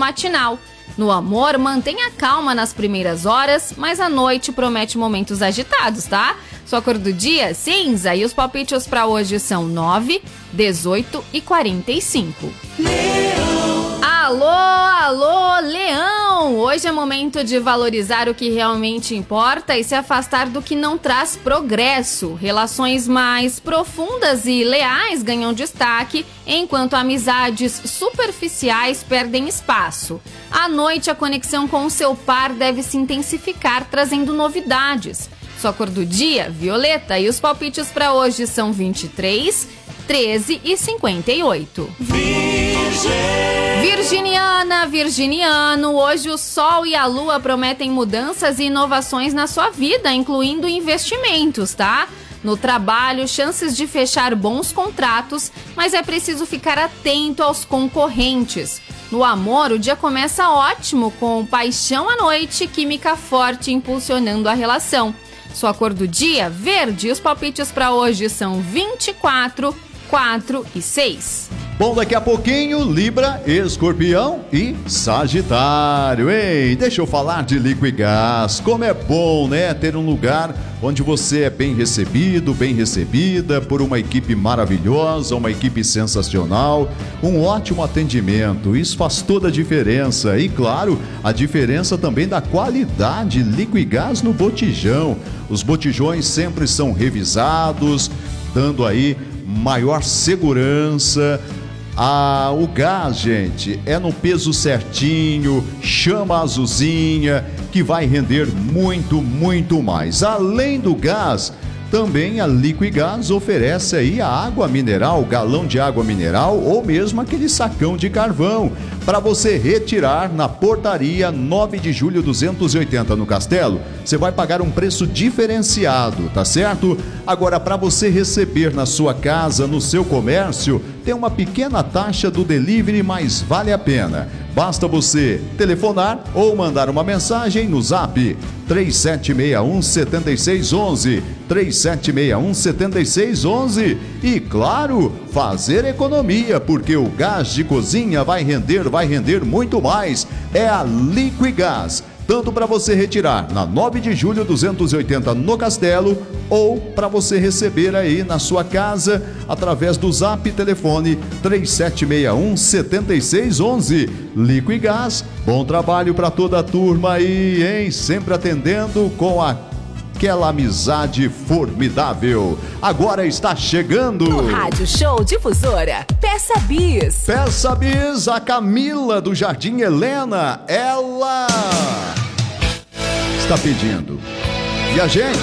matinal. No amor, mantenha calma nas primeiras horas, mas a noite promete momentos agitados, tá? Sua cor do dia, cinza, e os palpites para hoje são 9, 18 e 45. Alô, alô, Leão! Hoje é momento de valorizar o que realmente importa e se afastar do que não traz progresso. Relações mais profundas e leais ganham destaque, enquanto amizades superficiais perdem espaço. À noite, a conexão com o seu par deve se intensificar, trazendo novidades. Sua cor do dia, violeta, e os palpites para hoje são 23, 13 e 58. Virginiana, virginiano, hoje o Sol e a Lua prometem mudanças e inovações na sua vida, incluindo investimentos, tá? No trabalho, chances de fechar bons contratos, mas é preciso ficar atento aos concorrentes. No amor, o dia começa ótimo, com paixão à noite, química forte impulsionando a relação. Sua cor do dia, verde, os palpites para hoje são 24, 4 e 6. Bom, daqui a pouquinho, Libra, Escorpião e Sagitário. Ei, deixa eu falar de Liquigás. Como é bom, né, ter um lugar onde você é bem recebido, bem recebida por uma equipe maravilhosa, uma equipe sensacional, um ótimo atendimento. Isso faz toda a diferença. E, claro, a diferença também da qualidade. Liquigás no botijão. Os botijões sempre são revisados, dando aí maior segurança. O gás, gente, é no peso certinho, chama a azulzinha, que vai render muito, muito mais. Além do gás, também a Liquigás oferece aí a água mineral, galão de água mineral ou mesmo aquele sacão de carvão para você retirar na portaria 9 de julho 280 no Castelo. Você vai pagar um preço diferenciado, tá certo? Agora, para você receber na sua casa, no seu comércio, tem uma pequena taxa do delivery, mas vale a pena. Basta você telefonar ou mandar uma mensagem no Zap 3761-7611, 3761-7611 e, claro, fazer economia, porque o gás de cozinha vai render muito mais. É a Liquigás, tanto para você retirar na 9 de julho 280 no Castelo ou para você receber aí na sua casa através do Zap, telefone 3761-7611. Liquigás, bom trabalho para toda a turma aí, hein? Sempre atendendo com aquela amizade formidável. Agora está chegando no Rádio Show Difusora, Peça Bis. Peça Bis, a Camila do Jardim Helena, ela está pedindo. E a gente